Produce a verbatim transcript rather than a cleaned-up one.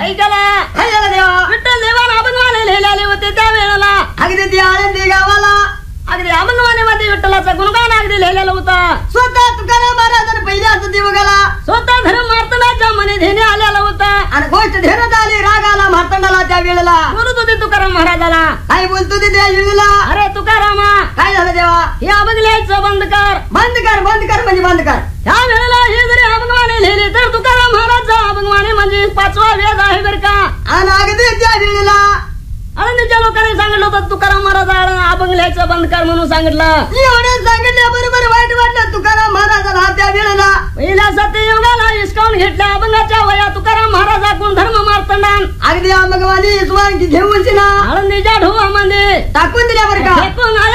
काय केला काय झालं देवा विठ्ठल देवाला अभंगवाने लिहिलेले होते त्या वेळेला अगदी ती आळंदी गावाला अगदी अभंगवाने मध्ये विठ्ठलाचं गुणगान अगदी लिहिलेलं होतं स्वतः तुकाराम महाराजांनी पहिल्या असं देव गेला स्वतः धर्म मार्तंडाच्या मने धेने आलेला होता आणि गोष्ट धेरत आली रागाला मार्तंडाला त्या वेळेला बोलत होते तुकाराम महाराजाला काय बोलतो ते त्या वेळेला अरे तुकारामा काय झालं देवा हे अभंग लिहायचं बंद कर बंद कर बंद कर म्हणजे बंद कर त्या वेळेला हे जरी अभंगवाने लिहिले तर तुकाराम महाराजचा अभंगवाने म्हणजे पाचवा वेद आहे बर का आणि अगदी त्या वेळेला आळंदीच्या लोकांनी सांगितलं होतं तुकाराम महाराज अभंग लिहायचं बंद कर म्हणून सांगितलं एवढं सांगितल्याबरोबर वाईट वाटलं तुकाराम महाराजाला त्या वेळेला पहिल्या सत्ययुगाला हिसकावून घेतल्या अभंगाच्या वया तुकाराम महाराजा गुणधर्म मार्तंडान अगदी अमगवानी स्वांगी घेऊन ना आळंदीच्या ढोवामध्ये टाकून दिल्यावर का फेकून आल्या